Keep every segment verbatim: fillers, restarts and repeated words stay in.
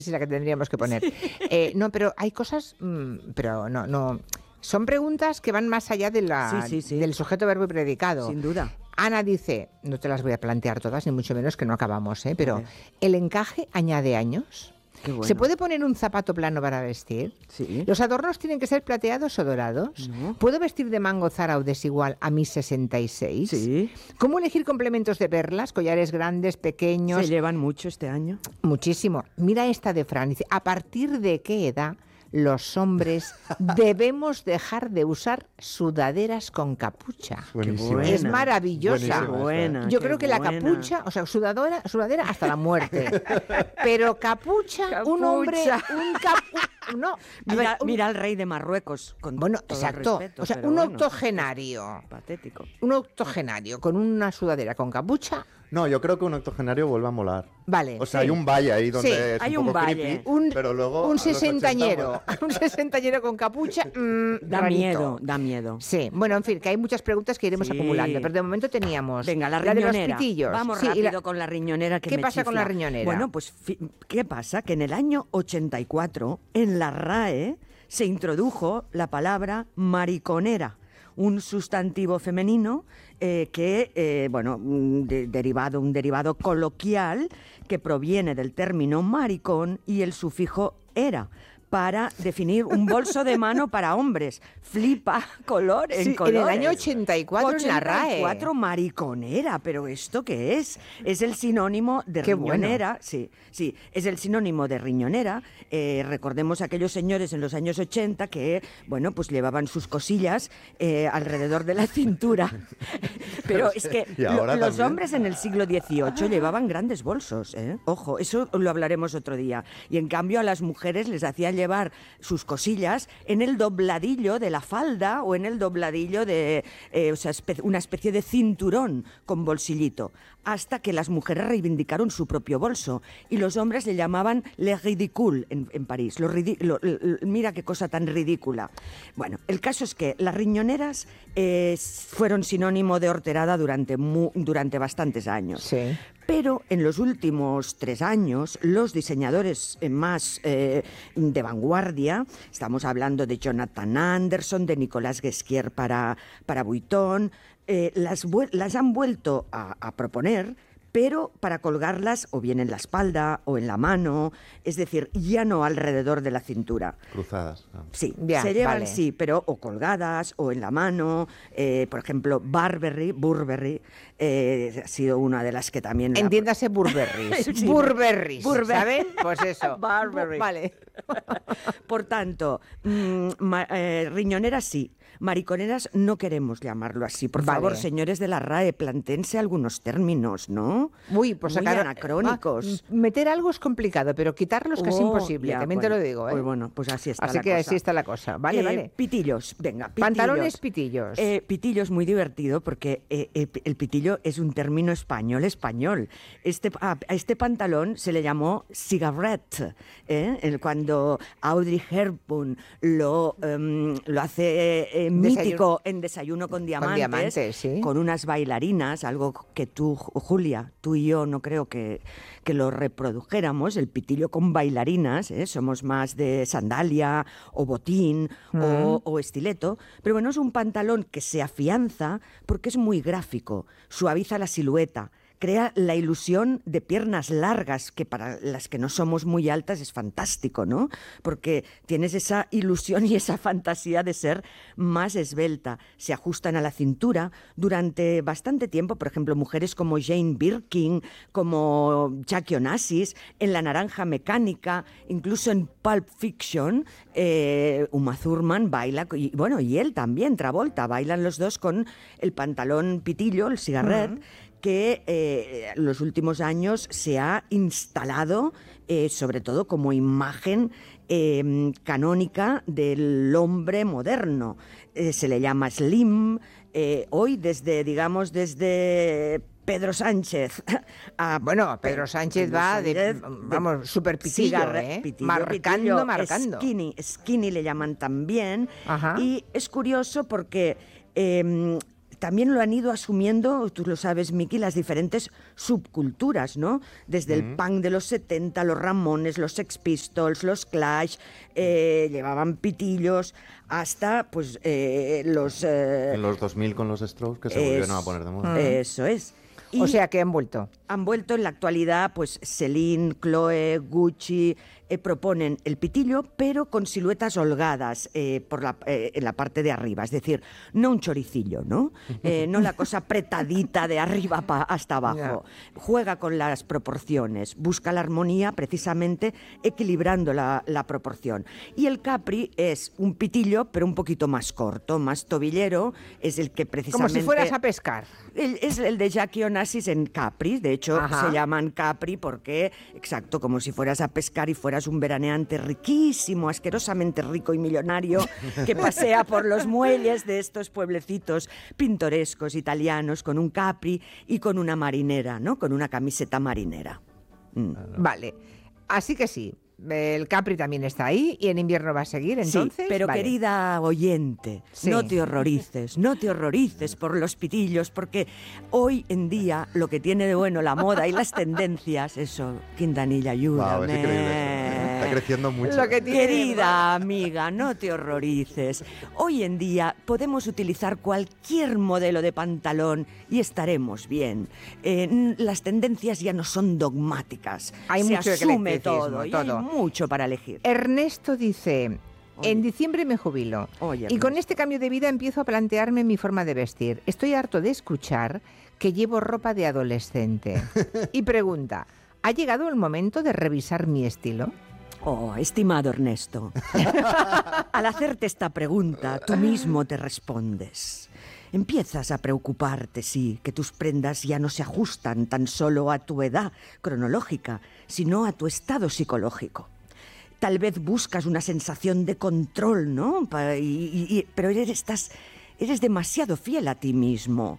es la que tendríamos que poner. Sí. Eh, no, pero hay cosas, mmm, pero no, no. Son preguntas que van más allá de la, sí, sí, sí. del sujeto, verbo y predicado. Sin duda. Ana dice, no te las voy a plantear todas, ni mucho menos que no acabamos, ¿eh? Pero ¿el encaje añade años? Qué bueno. ¿Se puede poner un zapato plano para vestir? Sí. ¿Los adornos tienen que ser plateados o dorados? No. ¿Puedo vestir de mango Zara o desigual a mis sesenta y seis? Sí. ¿Cómo elegir complementos de perlas, collares grandes, pequeños? ¿Se llevan mucho este año? Muchísimo. Mira esta de Fran, dice, ¿a partir de qué edad los hombres debemos dejar de usar sudaderas con capucha? Buenísima. Es maravillosa. Buena, Yo creo que buena. la capucha, o sea, sudadora, sudadera hasta la muerte. Pero capucha, capucha. un hombre, un capu... No, mira, ver, un... mira al rey de Marruecos. Con bueno, todo exacto. Respeto, o sea, pero un bueno, octogenario. Patético. Un octogenario con una sudadera con capucha. No, yo creo que un octogenario vuelve a molar. Vale. O sea, sí. hay un valle ahí donde sí, es hay un, un poco valle. creepy, un, pero luego un a los sesentañero, ochenta, un sesentañero con capucha, mmm, Da rarito. miedo, da miedo. Sí, bueno, en fin, que hay muchas preguntas que iremos sí. acumulando, pero de momento teníamos Venga, la la riñonera. de los pitillos. Vamos sí, rápido la... con la riñonera que ¿Qué me pasa chifla. con la riñonera? Bueno, pues, ¿qué pasa? Que en el año ochenta y cuatro, en la R A E, se introdujo la palabra mariconera, un sustantivo femenino eh, que, eh, bueno, de, derivado, un derivado coloquial que proviene del término maricón y el sufijo era, para definir un bolso de mano para hombres. Flipa, color en sí, colores. En el año ochenta y cuatro en la R A E. ochenta y cuatro, mariconera, pero ¿esto qué es? Es el sinónimo de qué riñonera. Bueno. Sí, sí, es el sinónimo de riñonera. Eh, recordemos a aquellos señores en los años ochenta que, bueno, pues llevaban sus cosillas eh, alrededor de la cintura. Pero es que lo, los también? hombres en el siglo dieciocho llevaban grandes bolsos, ¿eh? Ojo, eso lo hablaremos otro día. Y en cambio a las mujeres les hacían llevar sus cosillas en el dobladillo de la falda o en el dobladillo de eh, o sea, espe- una especie de cinturón con bolsillito, hasta que las mujeres reivindicaron su propio bolso y los hombres le llamaban le ridicule en, en París. Lo ridi- lo, lo, mira qué cosa tan ridícula. Bueno, el caso es que las riñoneras eh, fueron sinónimo de horterada durante, mu- durante bastantes años. Sí. Pero en los últimos tres años, los diseñadores más eh, de vanguardia, estamos hablando de Jonathan Anderson, de Nicolas Ghesquière para, para Vuitton, eh, las, las han vuelto a, a proponer, pero para colgarlas o bien en la espalda o en la mano, es decir, ya no alrededor de la cintura. Cruzadas. No. Sí, ya, se llevan, vale. sí, pero o colgadas o en la mano. Eh, por ejemplo, Burberry, Burberry eh, ha sido una de las que también... Entiéndase Burberrys. Sí, Burberrys, Burberry. ¿saben? Pues eso. Burberry. Vale. Por tanto, mmm, ma, eh, riñoneras sí, mariconeras no queremos llamarlo así. Por Vale. favor, señores de la R A E, plantéense algunos términos, ¿no? Uy, pues Muy sacar anacrónicos. Ah, meter algo es complicado, pero quitarlo es casi Oh, imposible, ya, también bueno, te lo digo, ¿eh? Pues bueno, pues así está Así la que cosa. así está la cosa. Vale, Eh, vale. Pitillos, venga, pitillos. Pantalones pitillos. Eh, pitillos muy divertido porque eh, eh, el pitillo es un término español español. Este, a, a este pantalón se le llamó cigarette, ¿eh? El, cuando Audrey Hepburn lo, um, lo hace eh, mítico en Desayuno con Diamantes, Con diamantes, sí. con unas bailarinas, algo que tú, Julia, tú y yo no creo que, que lo reprodujéramos, el pitillo con bailarinas, ¿eh? Somos más de sandalia o botín mm. o, o estileto, pero bueno, es un pantalón que se afianza porque es muy gráfico, suaviza la silueta, crea la ilusión de piernas largas, que para las que no somos muy altas es fantástico, ¿no? Porque tienes esa ilusión y esa fantasía de ser más esbelta. Se ajustan a la cintura durante bastante tiempo, por ejemplo, mujeres como Jane Birkin, como Jackie Onassis, en La Naranja Mecánica, incluso en Pulp Fiction, eh, Uma Thurman baila, y bueno, y él también, Travolta, bailan los dos con el pantalón pitillo, el cigarret, uh-huh. que eh, en los últimos años se ha instalado, eh, sobre todo como imagen eh, canónica del hombre moderno. Eh, se le llama slim, eh, hoy desde, digamos, desde... Pedro Sánchez. A, bueno, Pedro Sánchez Pedro va Sánchez, de, vamos, súper pitillo, ¿eh? Pitillo, marcando, pitillo, marcando. Skinny, skinny le llaman también. Ajá. Y es curioso porque... Eh, también lo han ido asumiendo, tú lo sabes, Miki, las diferentes subculturas, ¿no? Desde el punk de los setenta, los Ramones, los Sex Pistols, los Clash, eh, llevaban pitillos, hasta pues eh, los... Eh, En los dos mil con los Strokes, que se es- volvieron a poner de moda. Eso es. O Y sea que han vuelto. han vuelto en la actualidad, pues Celine, Chloe, Gucci, eh, proponen el pitillo, pero con siluetas holgadas eh, por la, eh, en la parte de arriba. Es decir, no un choricillo, ¿no? Eh, no la cosa apretadita de arriba pa- hasta abajo. Juega con las proporciones, busca la armonía precisamente equilibrando la, la proporción. Y el Capri es un pitillo, pero un poquito más corto, más tobillero, es el que Como precisamente... si fueras a pescar. El- es el de Jackie Onassis en Capri, de hecho Ajá. se llaman Capri porque, exacto, como si fueras a pescar y fueras un veraneante riquísimo, asquerosamente rico y millonario que pasea por los muelles de estos pueblecitos pintorescos italianos con un Capri y con una marinera, ¿no? Con una camiseta marinera. Mm. Vale. Así que sí, el Capri también está ahí y en invierno va a seguir, entonces. Sí, pero vale. querida oyente, Sí. no te horrorices, no te horrorices por los pitillos, porque hoy en día lo que tiene de bueno la moda y las tendencias, eso, Quintanilla, ayúdame. Wow, es increíble. Está creciendo mucho. Lo que tiene- Querida amiga, no te horrorices. Hoy en día podemos utilizar cualquier modelo de pantalón y estaremos bien. Eh, n- las tendencias ya no son dogmáticas. Hay Se mucho asume eclecticismo, todo, y todo. hay mucho para elegir. Ernesto dice, Oye. en diciembre me jubilo Oye, y con Ernesto. este cambio de vida empiezo a plantearme mi forma de vestir. Estoy harto de escuchar que llevo ropa de adolescente. Y pregunta, ¿ha llegado el momento de revisar mi estilo? Oh, estimado Ernesto, al hacerte esta pregunta, tú mismo te respondes. Empiezas a preocuparte, sí, que tus prendas ya no se ajustan tan solo a tu edad cronológica, sino a tu estado psicológico. Tal vez buscas una sensación de control, ¿no? Pa- y- y- y- pero eres, estás, eres demasiado fiel a ti mismo.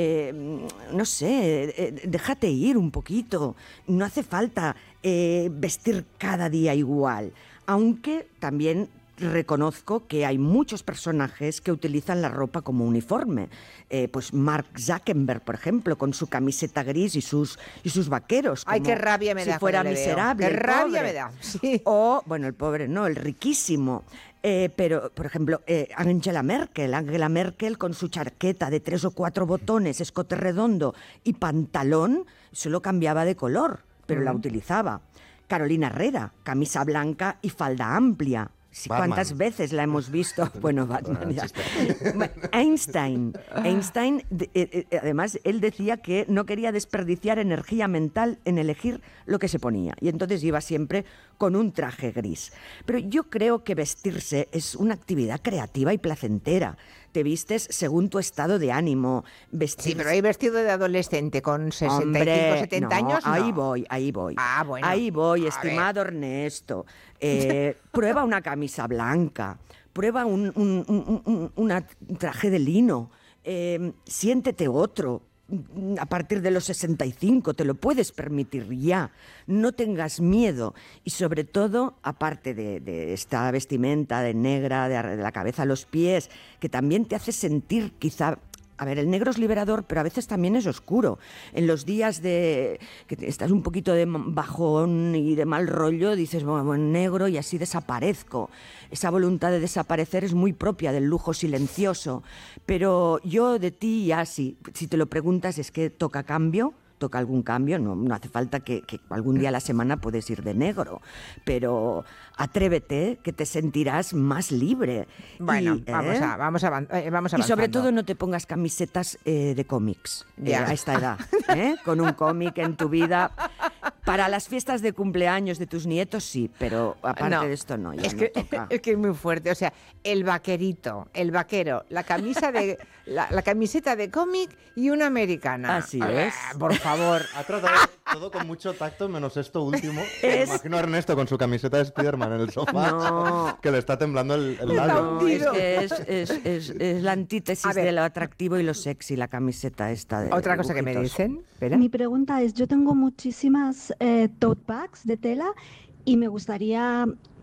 Eh, no sé, eh, déjate ir un poquito. No hace falta eh, vestir cada día igual. Aunque también reconozco que hay muchos personajes que utilizan la ropa como uniforme. Eh, pues Mark Zuckerberg, por ejemplo, con su camiseta gris y sus, y sus vaqueros. Ay, como qué rabia me si da fuera cuando le veo. miserable. Qué el rabia pobre. me da, sí. O, bueno, el pobre no, el riquísimo. Eh, pero, por ejemplo, eh, Angela Merkel, Angela Merkel con su chaqueta de tres o cuatro botones, escote redondo y pantalón, solo cambiaba de color, pero la utilizaba. Carolina Herrera, camisa blanca y falda amplia. Sí, Batman. ¿cuántas veces la hemos visto? Bueno, Batman Bueno, ya. chiste. Einstein. Einstein, de- eh, eh, además, él decía que no quería desperdiciar energía mental en elegir lo que se ponía. Y entonces iba siempre con un traje gris. Pero yo creo que vestirse es una actividad creativa y placentera. Te vistes según tu estado de ánimo. Vestir... Sí, pero hay vestido de adolescente con sesenta y cinco, Hombre, setenta no, años. no. ahí voy, ahí voy. Ah, bueno. Ahí voy, A estimado Ernesto. Eh, prueba una camisa blanca, prueba un, un- un- un- una- un traje de lino, eh, siéntete otro. A partir de los sesenta y cinco te lo puedes permitir ya. No tengas miedo. Y sobre todo, aparte de, de esta vestimenta de negra, de, ar- de la cabeza a los pies, que también te hace sentir quizá... A ver, el negro es liberador, pero a veces también es oscuro. En los días de que te- estás un poquito de bajón y de mal rollo, dices, bueno, bueno, negro y así desaparezco. Esa voluntad de desaparecer es muy propia del lujo silencioso. Pero yo de ti ya sí, si te lo preguntas, es que toca cambio. Toca algún cambio, no, no hace falta que, que algún día a la semana puedes ir de negro, pero atrévete que te sentirás más libre. Bueno, Y, vamos, ¿eh? a, vamos, avan- eh, vamos Y sobre avanzando. todo no te pongas camisetas eh, de cómics eh, Ya. a esta edad, ¿eh? Con un cómic en tu vida. Para las fiestas de cumpleaños de tus nietos sí, pero aparte No, de esto no, ya es no que, toca. es que es muy fuerte. O sea, el vaquerito, el vaquero, la camisa de la, la camiseta de cómic y una americana. Así Ah, es. Por favor. Ha tratado todo con mucho tacto, menos esto último. Es- Me imagino a Ernesto con su camiseta de Spiderman en el sofá, No. que le está temblando el, el Está labio. No, es hundido. que es, es- es- es la antítesis A ver. de lo atractivo y lo sexy, la camiseta esta de Otra cosa que me dibujitos. dicen. Espera. Mi pregunta es, yo tengo muchísimas eh, tote bags de tela y me gustaría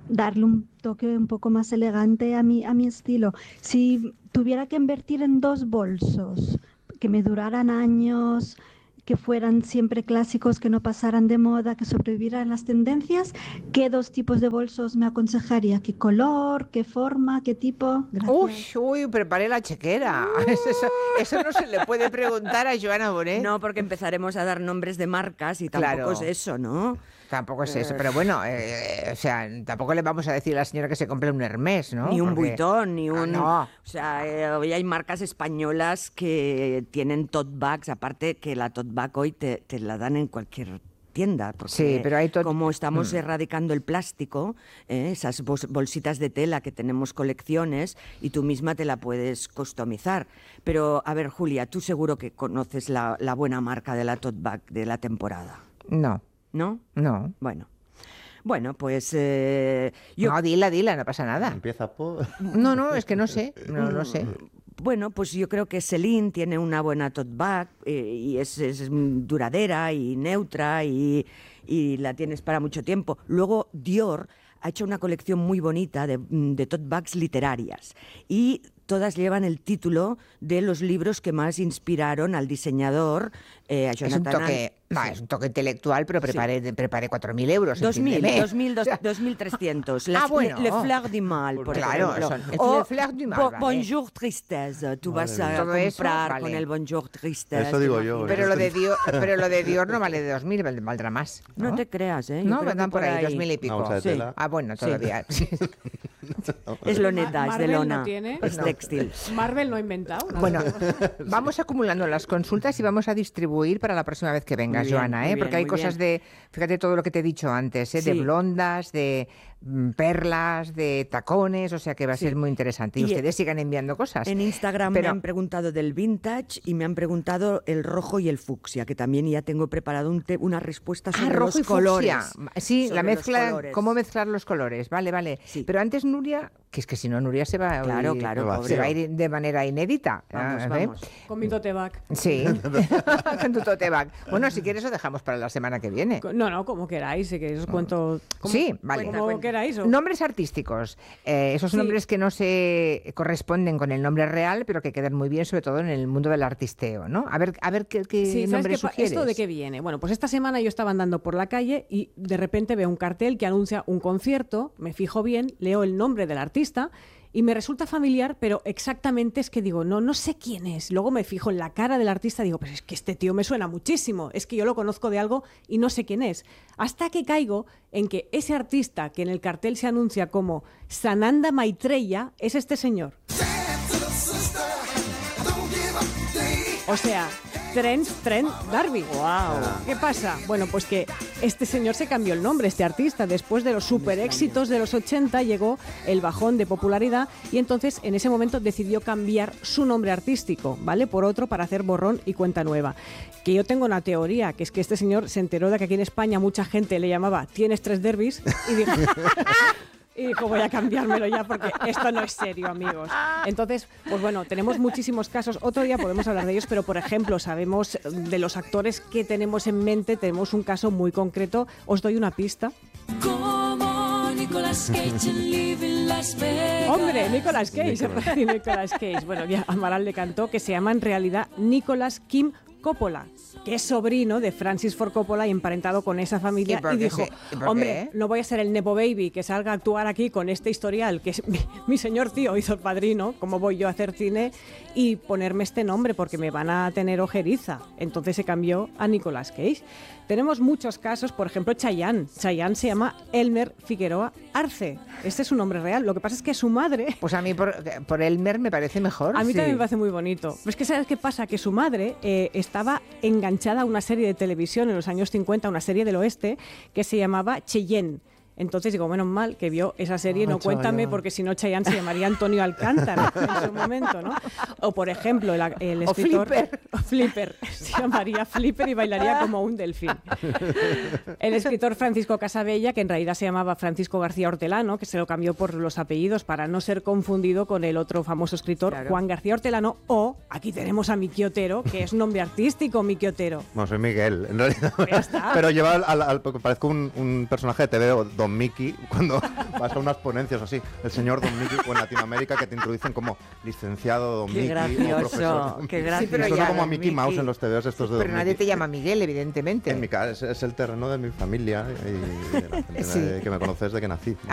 darle un toque un poco más elegante a mi, a mi estilo. Si tuviera que invertir en dos bolsos que me duraran años, que fueran siempre clásicos, que no pasaran de moda, que sobrevivieran las tendencias, ¿qué dos tipos de bolsos me aconsejaría? ¿Qué color? ¿Qué forma? ¿Qué tipo? Uy, Gracias. uy, preparé la chequera. Eso, eso no se le puede preguntar a Joana Bonet. No, porque empezaremos a dar nombres de marcas y tampoco Claro. es eso, ¿no? Tampoco es eso, pero bueno, eh, o sea, tampoco le vamos a decir a la señora que se compre un Hermès, ¿no? Ni un Porque- Vuitton, ni un... no. O sea, eh, hoy hay marcas españolas que tienen tote bags, aparte que la tote bag hoy te, te la dan en cualquier tienda. Porque Sí, pero hay tote- como estamos Mm. erradicando el plástico, eh, esas bos- bolsitas de tela que tenemos colecciones, y tú misma te la puedes customizar. Pero, a ver, Julia, tú seguro que conoces la, la buena marca de la tote bag de la temporada, No, ¿no? no. Bueno. Bueno, pues eh, yo... No, dila, dila, no pasa nada. Empieza por... No, no, es que no sé, no, no sé. Bueno, pues yo creo que Celine tiene una buena tote bag eh, y es, es duradera y neutra y, y la tienes para mucho tiempo. Luego Dior ha hecho una colección muy bonita de, de tote bags literarias y todas llevan el título de los libros que más inspiraron al diseñador, eh, a Es un Jonathan toque, An- no, sí. es un toque intelectual, pero preparé, preparé cuatro mil euros. dos mil, entiéndeme. dos mil, dos- dos mil trescientos. Ah, Las- bueno. Le, le Fleur du Mal, por Claro, ejemplo. son- el O Le Fleur du Mal, Bo- vale. Bonjour Tristesse. Tú vas a Todo eso, comprar vale. con el Bonjour Tristesse. Eso digo ¿te yo, imaginas? Pero lo de Dior, pero lo de Dior no vale de dos mil, val- valdrá más. No, No te creas, ¿eh? Yo no, creo vendrán que por ahí, dos mil y pico. Una bolsa de Sí. tela. Ah, bueno, Sí. todavía. Es loneta, es de Marvel lona. no tiene. Es textil. Marvel no ha inventado. nada. Bueno, vamos acumulando las consultas y vamos a distribuir para la próxima vez que vengas, Muy bien, Joana, muy ¿eh? bien, Porque hay muy cosas bien. de, fíjate todo lo que te he dicho antes, ¿eh? De Sí. blondas, de mm, perlas, de tacones, o sea que va a Sí. ser muy interesante. Y, Y, ustedes sigan enviando cosas. En Instagram Pero- me han preguntado del vintage y me han preguntado el rojo y el fucsia, que también ya tengo preparado un te- una respuesta Ah, sobre rojo los y colores. fucsia. Sí, la Sobre los mezcla, colores. cómo mezclar los colores, vale, vale. Sí. Pero antes Nuria, que es que si no Nuria se va a Claro, ir- claro, pobre. se va a ir de manera inédita. Vamos, ¿eh? vamos. Con mi tote bag. Sí, con tu tote bag. Bueno, si quieres lo dejamos para la semana que viene. No, no, como queráis, si queréis os cuento. como- Sí, vale. Como Cuenta, cuenta. queráis. o- Nombres artísticos, eh, esos Sí. nombres que no se corresponden con el nombre real, pero que quedan muy bien, sobre todo en el mundo del artisteo, ¿no? A ver, a ver qué, qué Sí, ¿sabes nombre qué pa- sugieres. ¿Esto de qué viene? Bueno, pues esta semana yo estaba andando por la calle y de repente veo un cartel que anuncia un concierto, me fijo bien, leo el nombre del artista y me resulta familiar, pero exactamente es que digo, no, no sé quién es. Luego me fijo en la cara del artista y digo, pues es que este tío me suena muchísimo, es que yo lo conozco de algo y no sé quién es. Hasta que caigo en que ese artista que en el cartel se anuncia como Sananda Maitreya es este señor. O sea, Trent Trent D'Arby. Wow. ¿Qué pasa? Bueno, pues que este señor se cambió el nombre, este artista. Después de los super éxitos de los ochenta llegó el bajón de popularidad y entonces en ese momento decidió cambiar su nombre artístico, ¿vale? Por otro para hacer borrón y cuenta nueva. Que yo tengo una teoría, que es que este señor se enteró de que aquí en España mucha gente le llamaba Tienes tres derbis y dijo... Y dijo, voy a cambiármelo ya porque esto no es serio, amigos. Entonces, pues bueno, tenemos muchísimos casos. Otro día podemos hablar de ellos, pero por ejemplo, sabemos de los actores que tenemos en mente, tenemos un caso muy concreto. Os doy una pista. Como Nicolas Cage en Living Las Vegas. Hombre, Nicolas Cage, se puede decir Nicolas Cage. Bueno, ya Amaral le cantó que se llama en realidad Nicolas Kim Coppola, que es sobrino de Francis Ford Coppola y emparentado con esa familia. ¿Y por Y qué dijo, se- y por hombre, qué? no voy a ser el Nepo Baby que salga a actuar aquí con este historial, que es mi, mi señor tío hizo el padrino, ¿cómo voy yo a hacer cine? Y ponerme este nombre porque me van a tener ojeriza. Entonces se cambió a Nicolas Cage. Tenemos muchos casos, por ejemplo, Chayanne. Chayanne se llama Elmer Figueroa Arce. Este es su nombre real. Lo que pasa es que su madre... Pues a mí por, por Elmer me parece mejor. A mí sí. también me parece muy bonito. Pero es que ¿sabes qué pasa? Que su madre eh, estaba enganchada a una serie de televisión en los años cincuenta, una serie del oeste, que se llamaba Cheyenne. Entonces digo, menos mal que vio esa serie, Ah, no cuéntame, Chayanne. porque si no Chayanne se llamaría Antonio Alcántara en su momento, ¿no? O por ejemplo, el, el O escritor... Flipper. O Flipper. Se llamaría Flipper y bailaría como un delfín. El escritor Francisco Casabella, que en realidad se llamaba Francisco García Hortelano, que se lo cambió por los apellidos para no ser confundido con el otro famoso escritor, Claro. Juan García Hortelano, o aquí tenemos a Miki Otero, que es nombre artístico, Miki Otero. Bueno, soy Miguel, en realidad. Ya está. Pero lleva al, al- al- parezco un, un personaje de T V o Domecq. Don Mickey, cuando vas a unas ponencias así, el señor Don Mickey, o en Latinoamérica que te introducen como licenciado Don Qué Mickey. gracioso, o profesor Don qué Mickey. gracioso. Y suena pero ya, como a Don Mickey Mouse Mickey. en los T Vs estos de Pero Don nadie Mickey. te llama Miguel, evidentemente. En mi casa es, es el terreno de mi familia y de la gente Sí. que me conoce desde que nací.